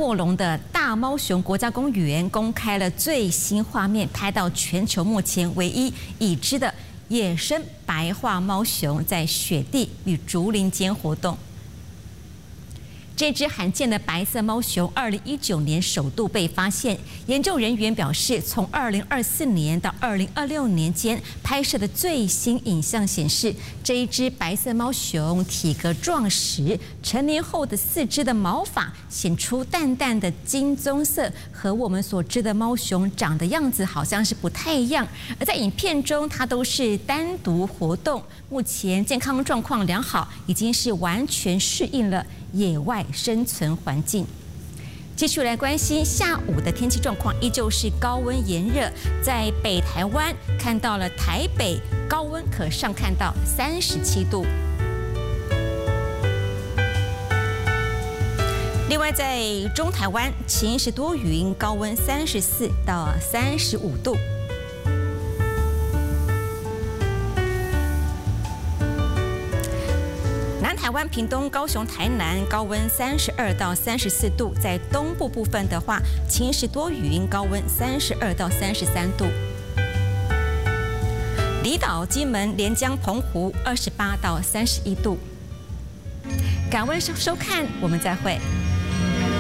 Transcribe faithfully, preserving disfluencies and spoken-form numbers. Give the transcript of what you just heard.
卧龙的大猫熊国家公园公开了最新画面，拍到全球目前唯一已知的野生白化猫熊在雪地与竹林间活动。这只罕见的白色猫熊，二零一九年首度被发现。研究人员表示，从二零二四年到二零二六年间拍摄的最新影像显示，这一只白色猫熊体格壮实，成年后的四肢的毛发显出淡淡的金棕色，和我们所知的猫熊长的样子好像是不太一样。而在影片中，它都是单独活动，目前健康状况良好，已经是完全适应了野外生存环境。继续来关心下午的天气状况，依旧是高温炎热，在北台湾看到了台北高温可上看到三十七度。另外，在中台湾晴时多云，高温三十四到三十五度。南台湾、屏东、高雄、台南高温三十二到三十四度，在东部部分的话，晴时多云，高温三十二到三十三度。离岛、金门、连江、澎湖二十八到三十一度。感恩收看，我们再会。